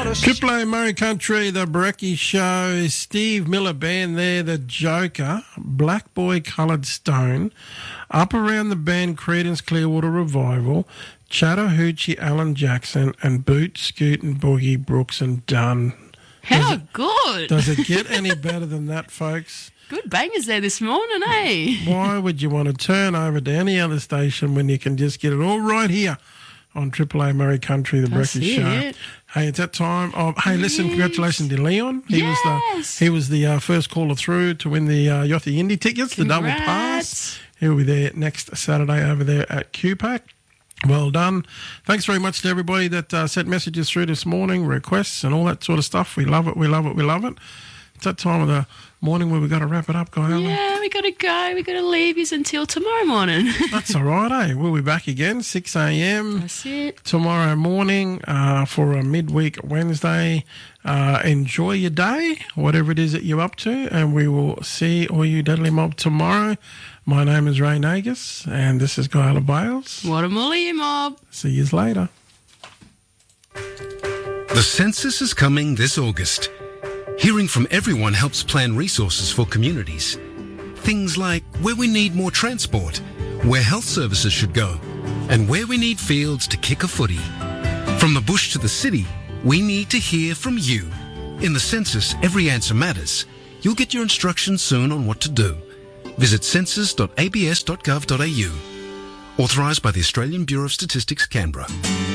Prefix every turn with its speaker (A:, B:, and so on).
A: Triple A Murray Country, the Brecky Show, Steve Miller Band there, the Joker, Black Boy Coloured Stone, Up Around the Band, Creedence Clearwater Revival, Chattahoochee Alan Jackson, and Boot, Scoot and Boogie Brooks and Dunn.
B: How good.
A: Does it get any better than that, folks?
B: Good bangers there this morning, eh?
A: Why would you want to turn over to any other station when you can just get it all right here on Triple A Murray Country, the Breakfast Show? Hey, it's that time. Hey, listen, congratulations to Leon. He was the first caller through to win the Yachty Indy tickets, the double pass. He'll be there next Saturday over there at QPAC. Well done. Thanks very much to everybody that sent messages through this morning, requests and all that sort of stuff. We love it, we love it, we love it. It's that time of the morning where we've got to wrap it up, guys.
B: Yeah, we got to go. We got to leave you until tomorrow morning.
A: That's all right, eh? We'll be back again, 6 a.m.
B: That's it.
A: Tomorrow morning for a midweek Wednesday. Enjoy your day, whatever it is that you're up to, and we will see all you Deadly Mob tomorrow. My name is Ray Nagus, and this is Kyla Bales.
B: What a mully, mob.
A: See you later.
C: The census is coming this August. Hearing from everyone helps plan resources for communities. Things like where we need more transport, where health services should go, and where we need fields to kick a footy. From the bush to the city, we need to hear from you. In the census, every answer matters. You'll get your instructions soon on what to do. Visit census.abs.gov.au. Authorised by the Australian Bureau of Statistics, Canberra.